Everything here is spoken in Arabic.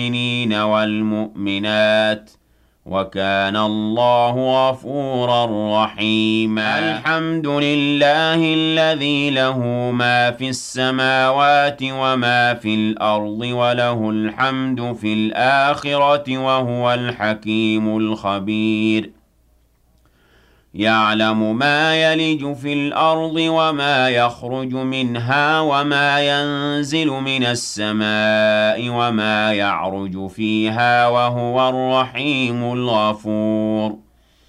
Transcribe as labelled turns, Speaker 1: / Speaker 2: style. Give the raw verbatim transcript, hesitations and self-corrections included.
Speaker 1: المؤمنين والمؤمنات وكان الله غفورا رحيما الحمد لله الذي له ما في السماوات وما في الأرض وله الحمد في الآخرة وهو الحكيم الخبير يعلم ما يلج في الأرض وما يخرج منها وما ينزل من السماء وما يعرج فيها وهو الرحيم الغفور